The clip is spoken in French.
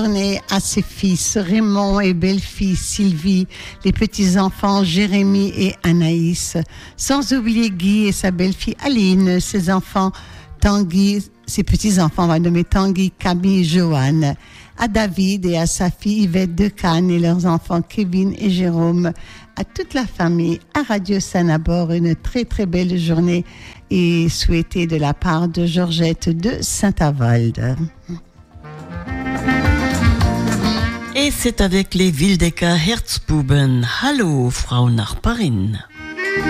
Journée à ses fils Raymond et belle-fille Sylvie, les petits-enfants Jérémy et Anaïs, sans oublier Guy et sa belle-fille Aline, ses enfants Tanguy, ses petits-enfants, on va nommer Tanguy, Camille et Joanne, à David et à sa fille Yvette de Cannes et leurs enfants Kevin et Jérôme, à toute la famille, à Radio Sanabord, une très très belle journée et souhaitée de la part de Georgette de Saint-Avold. Et c'est avec les Wildecker Herzbuben. Hallo, Frau Nachbarin.